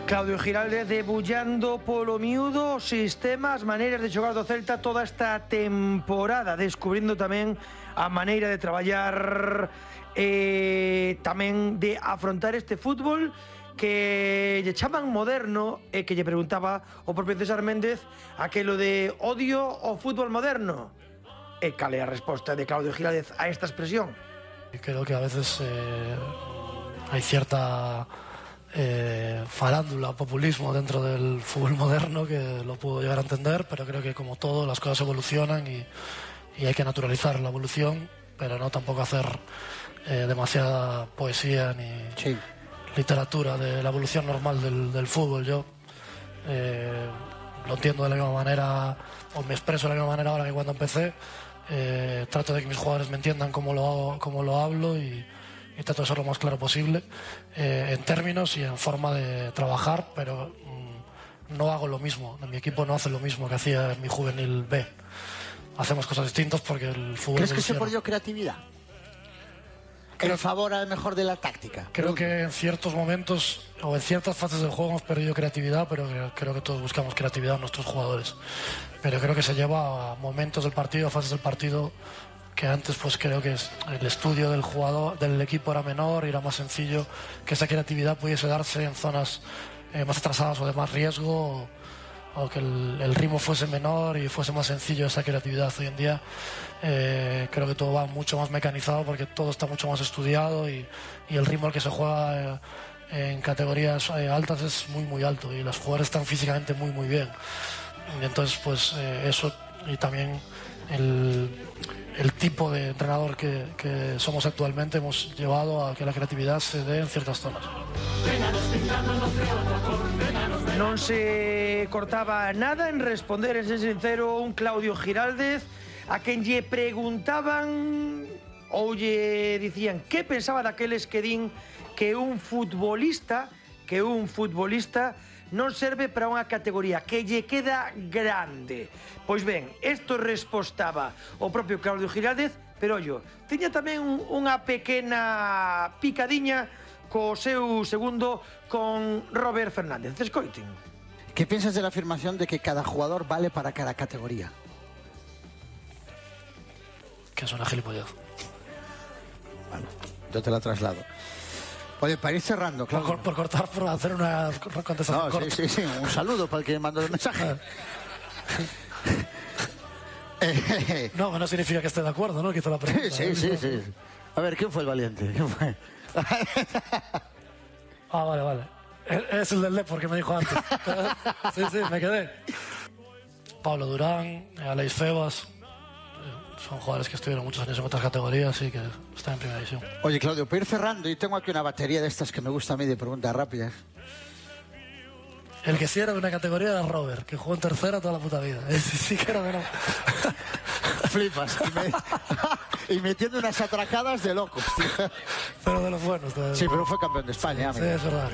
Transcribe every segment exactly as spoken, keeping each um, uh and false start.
Claudio Giraldez debullando polo miúdo sistemas, maneiras de xogar do Celta toda esta temporada, descubrindo tamén a maneira de traballar e tamén de afrontar este fútbol que lle chaman moderno e que lle preguntaba o propio César Méndez aquelo de odio ao fútbol moderno. E cal é a resposta de Claudio Giraldez a esta expresión? Creo que a veces eh, hay cierta eh, farándula, populismo dentro del fútbol moderno que lo puedo llegar a entender, pero creo que como todo las cosas evolucionan y, y hay que naturalizar la evolución, pero no tampoco hacer eh, demasiada poesía ni sí. literatura de la evolución normal del, del fútbol. Yo eh, lo entiendo de la misma manera, o me expreso de la misma manera ahora que cuando empecé. Eh, trato de que mis jugadores me entiendan cómo lo, cómo lo hablo y, y trato de ser lo más claro posible eh, en términos y en forma de trabajar, pero mmm, no hago lo mismo. Mi equipo no hace lo mismo que hacía en mi juvenil B. Hacemos cosas distintas porque el fútbol... ¿Crees que se perdió creatividad? Creo, en favor a lo mejor de la táctica. Creo que en ciertos momentos o en ciertas fases del juego hemos perdido creatividad, pero creo, creo que todos buscamos creatividad en nuestros jugadores. Pero creo que se lleva a momentos del partido, a fases del partido, que antes pues creo que el estudio del jugador, del equipo era menor y era más sencillo que esa creatividad pudiese darse en zonas eh, más atrasadas o de más riesgo, o, o que el, el ritmo fuese menor y fuese más sencillo esa creatividad. Hoy en día eh, creo que todo va mucho más mecanizado porque todo está mucho más estudiado y, y el ritmo al que se juega eh, en categorías eh, altas es muy muy alto y los jugadores están físicamente muy muy bien. Y entonces pues eh, eso y también el, el tipo de entrenador que, que somos actualmente hemos llevado a que la creatividad se dé en ciertas zonas. Non se cortaba nada en responder, en ser sincero, un Claudio Giraldez a quen lle preguntaban ou lle dicían que pensaba daqueles que din que un futbolista que un futbolista non serve para unha categoría que lle queda grande. Pois ben, isto respostaba o propio Claudio Giraldez, pero ollo, tiña tamén unha pequena picadiña co seu segundo con Robert Fernández. Escoiten. ¿Qué piensas de la afirmación de que cada jugador vale para cada categoría? Que es una gilipollez. Bueno, yo te la traslado. Oye, para ir cerrando, claro. Por, por cortar, por hacer una contestación no, corta. Sí, sí, sí, un saludo para el que mandó el mensaje. No, no significa que esté de acuerdo, ¿no? Que hizo la pregunta. Sí, sí, sí, sí. A ver, ¿quién fue el valiente? ¿Quién fue? Ah, vale, vale. Es el del Depor que me dijo antes. Sí, sí, me quedé. Pablo Durán, Aleix Febas. Son jugadores que estuvieron muchos años en otras categorías y que están en primera división. Oye, Claudio, para ir cerrando, yo tengo aquí una batería de estas que me gusta a mí de preguntas rápidas. El que sí era de una categoría era Robert, que jugó en tercera toda la puta vida. Ese sí que era de no. Flipas. Y, me... y metiendo unas atracadas de locos, tío. Pero de los buenos. De... Sí, pero fue campeón de España. Sí, sí, es verdad.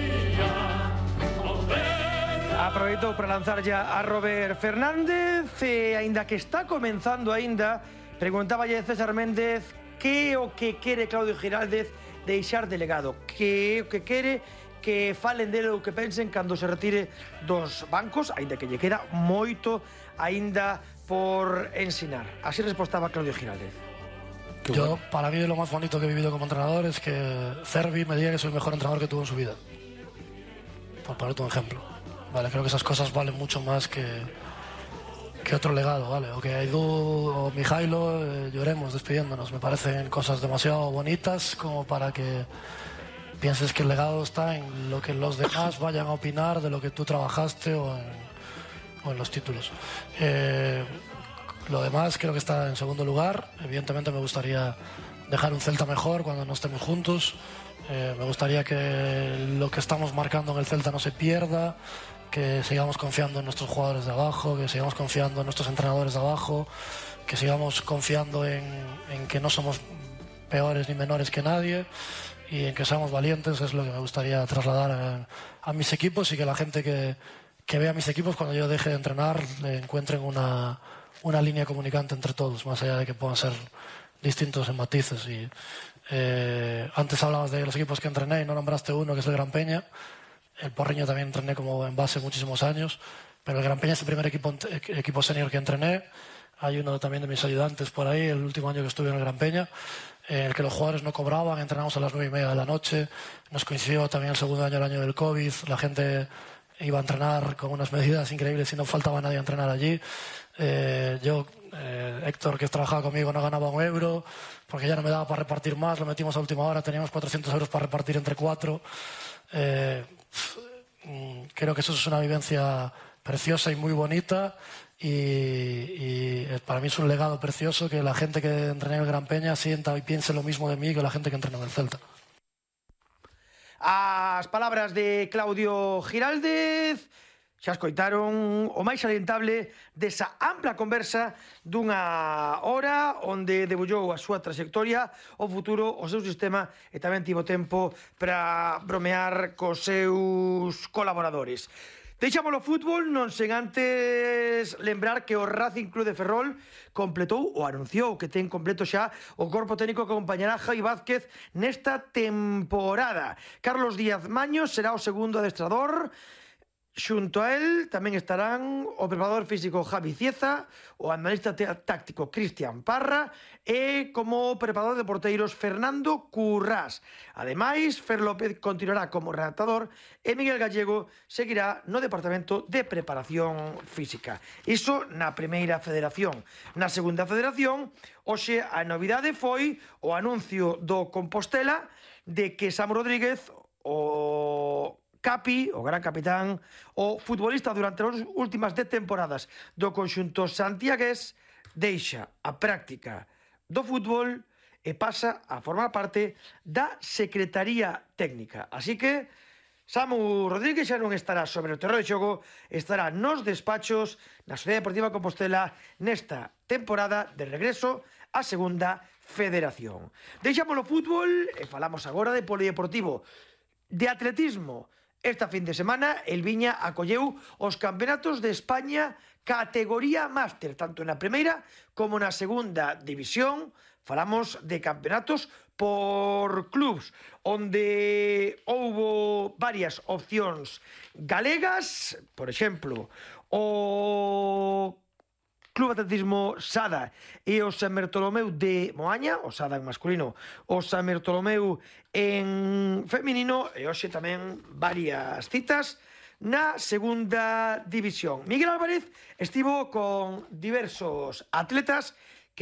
Aproveitou para lanzar ya a Robert Fernández e, aínda que está comenzando aínda, preguntaba ya César Méndez que o que quere Claudio Giraldez deixar de legado, que o que quere que falen dele ou que pensen cando se retire dos bancos, aínda que lle queda moito aínda por ensinar. Así respostaba Claudio Giraldez. Yo, para mí, lo más bonito que he vivido como entrenador es que Cervi me diga que soy el mejor entrenador que tuvo en su vida. Por ponerte un ejemplo. Vale, creo que esas cosas valen mucho más que, que otro legado, ¿vale? O que Aidú o Mijailo eh, lloremos despidiéndonos. Me parecen cosas demasiado bonitas como para que pienses que el legado está en lo que los demás vayan a opinar de lo que tú trabajaste o en, o en los títulos. Eh, lo demás creo que está en segundo lugar. Evidentemente me gustaría dejar un Celta mejor cuando no estemos juntos. Eh, me gustaría que lo que estamos marcando en el Celta no se pierda, que sigamos confiando en nuestros jugadores de abajo, que sigamos confiando en nuestros entrenadores de abajo, que sigamos confiando en, en que no somos peores ni menores que nadie y en que seamos valientes. Es lo que me gustaría trasladar a, a mis equipos y que la gente que, que vea mis equipos cuando yo deje de entrenar le encuentren una, una línea comunicante entre todos, más allá de que puedan ser distintos en matices. Y, eh, antes hablabas de los equipos que entrené y no nombraste uno, que es el Gran Peña. El Porriño también entrené como en base muchísimos años, pero el Gran Peña es el primer equipo, equipo senior que entrené. Hay uno también de mis ayudantes por ahí, el último año que estuve en el Gran Peña, en el que los jugadores no cobraban, entrenamos a las nueve y media de la noche. Nos coincidió también el segundo año, el año del COVID. La gente iba a entrenar con unas medidas increíbles y no faltaba nadie a entrenar allí. Eh, yo, eh, Héctor, que trabajaba conmigo, no ganaba un euro porque ya no me daba para repartir más. Lo metimos a última hora, teníamos cuatrocientos euros para repartir entre cuatro. Eh, creo que eso es una vivencia preciosa y muy bonita. Y, y para mí es un legado precioso que la gente que entrené en el Gran Peña sienta y piense lo mismo de mí que la gente que entrena en el Celta. As palabras de Claudio Giraldez xa escoitaron o máis salientable desa ampla conversa dunha hora onde debullou a súa trayectoria, o futuro, o seu sistema e tamén tivo tempo para bromear cos seus colaboradores. Deixámolo fútbol, non sen antes lembrar que o Racing Club de Ferrol completou ou anunciou que ten completo xa o corpo técnico que acompañará a Javi Vázquez nesta temporada. Carlos Díaz Maño será o segundo adestrador. Xunto a él tamén estarán o preparador físico Javi Cieza, o analista táctico Cristian Parra e como preparador de porteiros Fernando Currás. Ademais, Fer López continuará como redactador e Miguel Gallego seguirá no departamento de preparación física. Iso na primeira federación. Na segunda federación, hoxe a novidade foi o anuncio do Compostela de que Sam Rodríguez, o Capi, o gran capitán, o futbolista durante as últimas dez temporadas do conxunto santiagués, deixa a práctica do fútbol e pasa a formar parte da Secretaría Técnica. Así que Samu Rodríguez xa non estará sobre o terreno de xogo, estará nos despachos na Sociedade Deportiva Compostela nesta temporada de regreso á segunda federación. Deixámoslo fútbol e falamos agora de polideportivo, de atletismo. Esta fin de semana, el Viña acolleu os campeonatos de España categoría máster, tanto na primeira como na segunda división. Falamos de campeonatos por clubs, onde houbo varias opcións galegas, por exemplo, o Club Atletismo Sada e o San Bertolomeu de Moaña, o Sada en masculino, o San Bertolomeu en feminino, e hoxe tamén varias citas na segunda división. Miguel Álvarez estivo con diversos atletas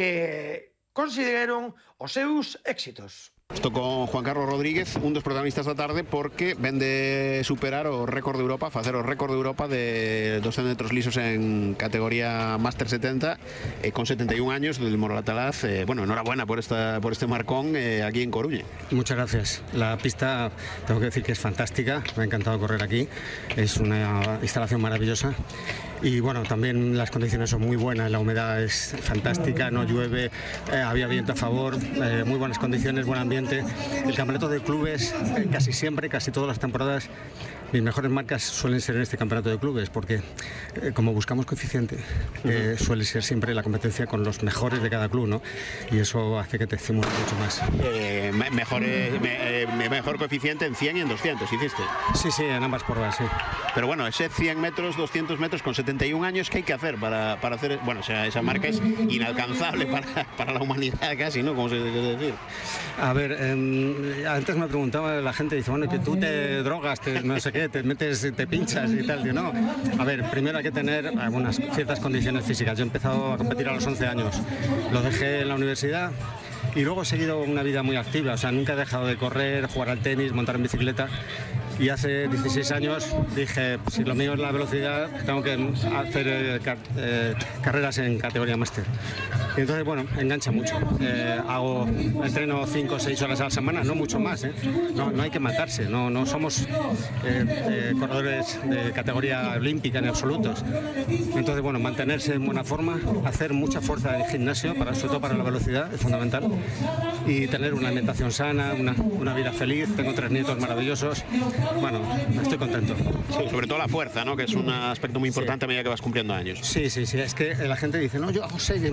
que consideraron os seus éxitos. Estou con Juan Carlos Rodríguez, un dos protagonistas da tarde, porque ven de superar o récord de Europa, facer o récord de Europa de doscientos metros lisos en categoría Máster setenta, eh, con setenta y un años, del Moratalaz. Eh, bueno, enhorabuena por, esta, por este marcón eh, aquí en Coruña. Muchas gracias. La pista, tengo que decir que es fantástica, me ha encantado correr aquí, es una instalación maravillosa. Y bueno, también las condiciones son muy buenas, la humedad es fantástica, no llueve, eh, había viento a favor, eh, muy buenas condiciones, buen ambiente. El campeonato de clubes, eh, casi siempre, casi todas las temporadas, mis mejores marcas suelen ser en este campeonato de clubes, porque eh, como buscamos coeficiente, eh, suele ser siempre la competencia con los mejores de cada club, ¿no? Y eso hace que te estimule mucho más. Eh, me, mejor, eh, me, eh, mejor coeficiente en cien y en doscientos, ¿hiciste? Sí, sí, en ambas pruebas, sí. Pero bueno, ese cien metros, doscientos metros con setenta y un años, ¿qué hay que hacer para, para hacer? Bueno, o sea, esa marca es inalcanzable para, para la humanidad casi, ¿no? Como se debe decir. A ver, eh, antes me preguntaba la gente, dice, bueno, que tú te drogas, te, no sé qué, te metes, te pinchas y tal. Digo, no. A ver, primero hay que tener algunas ciertas condiciones físicas. Yo he empezado a competir a los once años. Lo dejé en la universidad y luego he seguido una vida muy activa. O sea, nunca he dejado de correr, jugar al tenis, montar en bicicleta. Y hace dieciséis años dije, si lo mío es la velocidad, tengo que hacer eh, car eh, carreras en categoría máster. Y entonces, bueno, engancha mucho. Eh, hago, entreno cinco o seis horas a la semana, no mucho más. ¿eh? No, no hay que matarse, no, no somos eh, eh, corredores de categoría olímpica ni absolutos. Entonces, bueno, mantenerse en buena forma, hacer mucha fuerza en gimnasio, para, sobre todo para la velocidad, es fundamental. Y tener una alimentación sana, una, una vida feliz. Tengo tres nietos maravillosos. Bueno, estoy contento. Sí, sobre todo la fuerza, ¿no? Que es un aspecto muy importante sí. a medida que vas cumpliendo años. Sí, sí, sí. Es que la gente dice, no, yo hago series, me mato a series.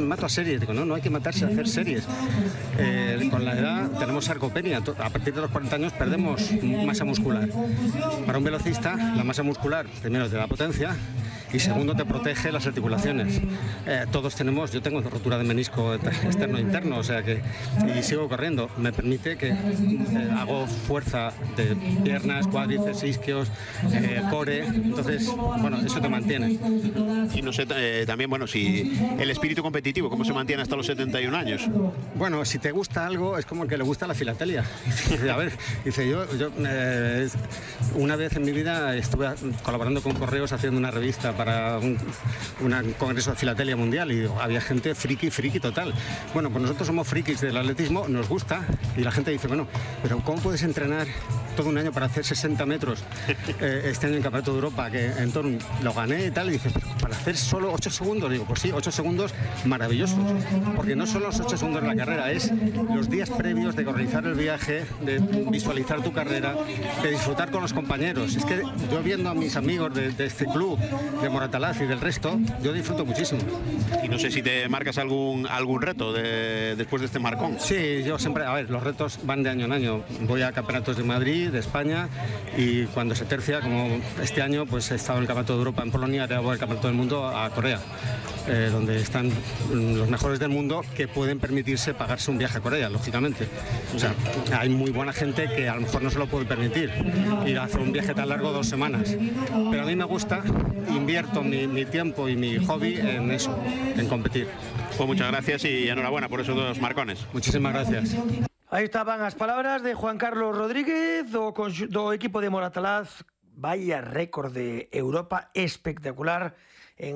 series. Digo, no, no hay que matarse a hacer series. Eh, con la edad tenemos sarcopenia. A partir de los cuarenta años perdemos masa muscular. Para un velocista, la masa muscular, primero, te da potencia, y segundo, te protege las articulaciones. Eh, todos tenemos, yo tengo rotura de menisco externo e interno, o sea que, y sigo corriendo. Me permite que eh, hago fuerza de piernas, cuádriceps, isquios, eh, core. Entonces, bueno, eso te mantiene. Y no sé, eh, también, bueno, si el espíritu competitivo, ¿cómo se mantiene hasta los setenta y un años? Bueno, si te gusta algo, es como el que le gusta la filatelia. A ver, dice, yo, yo eh, una vez en mi vida estuve colaborando con Correos haciendo una revista para un, una, un congreso de filatelia mundial, y había gente friki, friki total. Bueno, pues nosotros somos frikis del atletismo, nos gusta, y la gente dice, bueno, pero ¿cómo puedes entrenar todo un año para hacer sesenta metros eh, este año en Campeonato de Europa, que en torno lo gané y tal? Y dice, pero para hacer solo ocho segundos, digo, pues sí, ocho segundos maravillosos, porque no son los ocho segundos de la carrera, es los días previos de organizar el viaje, de visualizar tu carrera, de disfrutar con los compañeros. Es que yo viendo a mis amigos de, de este club, de Moratalaz y del resto, yo disfruto muchísimo. Y no sé si te marcas algún algún reto de, después de este marcón. Sí, yo siempre, a ver, los retos van de año en año. Voy a campeonatos de Madrid, de España, y cuando se tercia, como este año, pues he estado en el Campeonato de Europa en Polonia, ahora voy al Campeonato del Mundo a Corea, eh, donde están los mejores del mundo que pueden permitirse pagarse un viaje a Corea, lógicamente. O sea, hay muy buena gente que a lo mejor no se lo puede permitir ir a hacer un viaje tan largo, dos semanas. Pero a mí me gusta, invierto mi, mi tiempo y mi hobby en eso, en competir. Pues muchas gracias y enhorabuena por esos dos marcones. Muchísimas gracias. Aí estaban as palabras de Juan Carlos Rodríguez do, do equipo de Moratalaz. Vaya récord de Europa espectacular en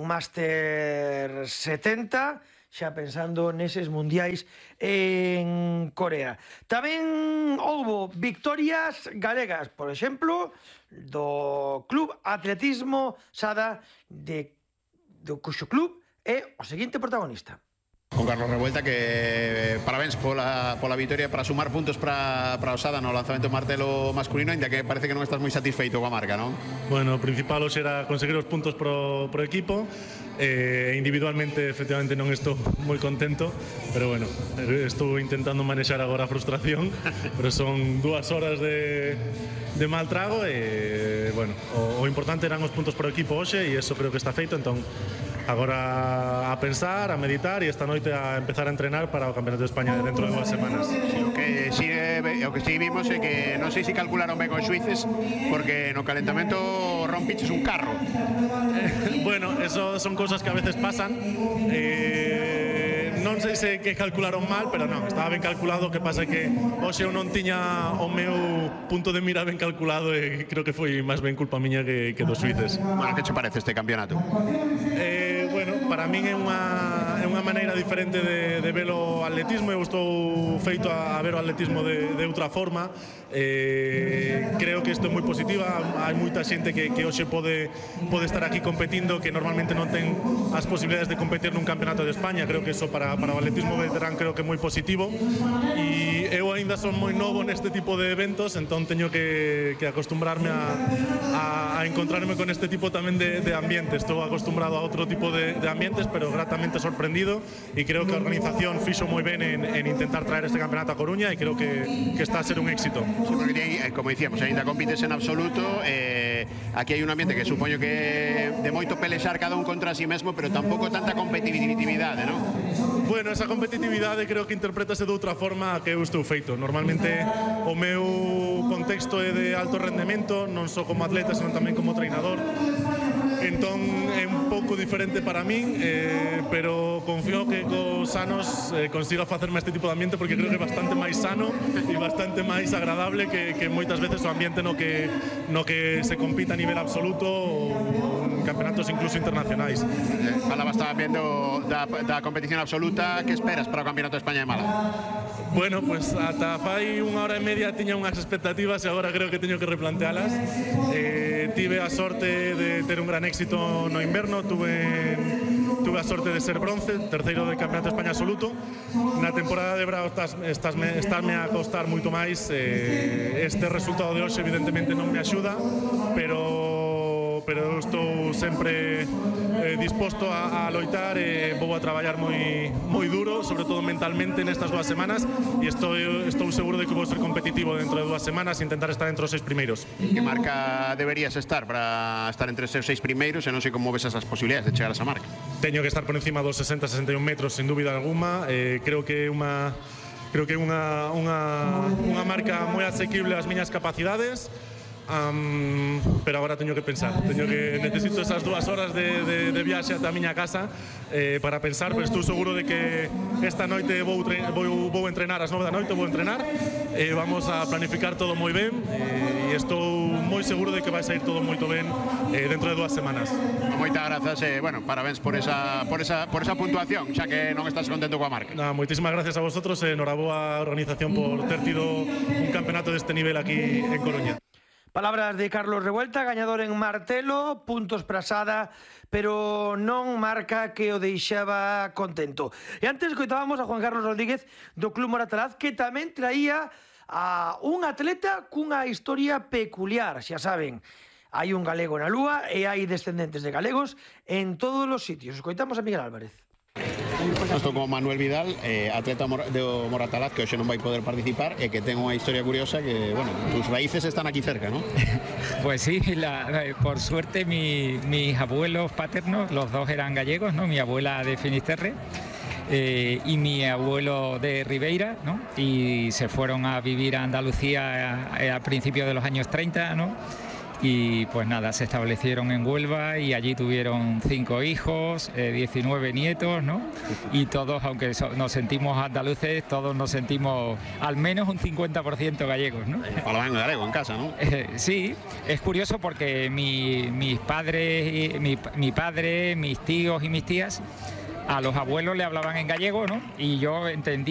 Máster setenta, xa pensando neses mundiais en Corea. Tamén houbo victorias galegas, por exemplo, do Club Atletismo Sada, de, do cuxo club é o seguinte protagonista. Con Carlos Revuelta, que parabéns pola, pola vitoria para sumar puntos para, para Osada no lanzamento de martelo masculino, ainda que parece que non estás moi satisfeito coa marca, non? Bueno, o principal hoxe era conseguir os puntos pro, pro equipo. Eh, individualmente, efectivamente, non estou moi contento, pero bueno, estou intentando manexar agora a frustración, pero son dúas horas de, de mal trago e, bueno, o, o importante eran os puntos pro equipo hoxe e eso creo que está feito, entón agora a pensar, a meditar e esta noite a empezar a entrenar para o Campeonato de España dentro de dúas semanas. Sí, o que si o que si vimos é que non sei se calcularon ben os xuíces, porque no calentamento rompiches un carro. Eh, bueno, eso son cosas que a veces pasan. Eh, non sei se que calcularon mal, pero non, estaba ben calculado. O que pasa é que hoxe eu non tiña o meu punto de mira ben calculado e creo que foi máis ben culpa miña que, que dos suíces. Bueno, que che parece este campeonato? Eh, bueno, para min é unha, é unha maneira diferente de, de ver o atletismo. Eu estou feito a, a ver o atletismo de, de outra forma. Eh, creo que isto é moi positiva. Hai moita xente que, que hoxe pode, pode estar aquí competindo que normalmente non ten as posibilidades de competir nun campeonato de España. Creo que iso para, para o atletismo veterán creo que é moi positivo, e eu aínda son moi novo neste tipo de eventos, entón teño que, que acostumbrarme a, a, a encontrarme con este tipo tamén de, de ambientes. Estou acostumbrado a outro tipo de, de ambientes, pero gratamente sorprendido, e creo que a organización fixo moi ben en, en intentar traer este campeonato a Coruña, e creo que, que está a ser un éxito. Sí, porque ten, como dicíamos, ainda compites en absoluto, eh, aquí hai un ambiente que supoño que de moito pelexar cada un contra si mesmo, pero tampouco tanta competitividade, non? Bueno, esa competitividade creo que interprétase de outra forma a que eu estou feito. Normalmente o meu contexto é de alto rendemento, non só como atleta, senón tamén como treinador. Entón é un pouco diferente para min, eh, pero confío que cos anos eh, consiga facerme este tipo de ambiente, porque creo que é bastante máis sano e bastante máis agradable que, que moitas veces o ambiente no que, no que se compita a nivel absoluto ou en campeonatos incluso internacionais. Eh, falabas tamén do, da, da competición absoluta. Que esperas para o Campeonato de España de Málaga? Bueno, pues ata fai unha hora e media tiña unhas expectativas e agora creo que teño que replantealas. Eh, tive a sorte de ter un gran éxito no inverno, tuve, tuve a sorte de ser bronce, terceiro de Campeonato de España absoluto. Na temporada de verao estás, estás me, estásme a costar moito máis. Eh, este resultado de hoxe evidentemente non me axuda, pero pero estou sempre eh, disposto a, a loitar e vou a traballar moi moi duro, sobre todo mentalmente nestas dúas semanas, e estou, estou seguro de que vou ser competitivo dentro de dúas semanas e intentar estar entre os seis primeiros. Que marca deberías estar para estar entre os seis primeiros e non sei como ves esas posibilidades de chegar a esa marca? Teño que estar por encima dos sesenta a sesenta e un metros, sin dúbida alguna. Eh, creo que é unha creo que é unha, unha, unha marca moi asequible ás miñas capacidades. Um, pero agora teño que pensar, teño que necesito esas dúas horas de, de, de viaxe ata a miña casa eh, para pensar, pero estou seguro de que esta noite vou, vou, vou entrenar ás nove da noite, vou entrenar e eh, vamos a planificar todo moi ben eh, e estou moi seguro de que vai sair todo moito ben eh, dentro de dúas semanas. Moitas grazas e, bueno, parabéns por esa, por esa, por esa puntuación, xa que non estás contento coa marca. Nah, moitísimas gracias a vosotros e noraboa a organización por ter tido un campeonato deste nivel aquí en Coruña. Palabras de Carlos Revuelta, gañador en Martelo, puntos para Sada, pero non marca que o deixaba contento. E antes escoitábamos a Juan Carlos Rodríguez do Club Moratalaz, que tamén traía a un atleta cunha historia peculiar, xa saben. Hai un galego na lúa e hai descendentes de galegos en todos os sitios. Escoitamos a Miguel Álvarez. Estou con Manuel Vidal, eh, atleta do Moratalaz, que hoxe non vai poder participar e que ten unha historia curiosa que, bueno, tus raíces están aquí cerca, ¿no? Pues sí, la, por suerte mi, mis abuelos paternos, los dos eran gallegos, ¿no? Mi abuela de Finisterre eh, y mi abuelo de Ribeira, ¿no? Y se fueron a vivir a Andalucía a, a principios de los años treinta, ¿no? Y pues nada, se establecieron en Huelva y allí tuvieron cinco hijos, eh, diecinueve nietos, ¿no? Y todos, aunque so, nos sentimos andaluces, todos nos sentimos al menos un cincuenta por ciento gallegos, ¿no? Hablan galego en casa, ¿no? Eh, sí, es curioso porque mi, mis padres, mi, mi padre, mis tíos y mis tías, a los abuelos le hablaban en gallego, ¿no? Y yo entendí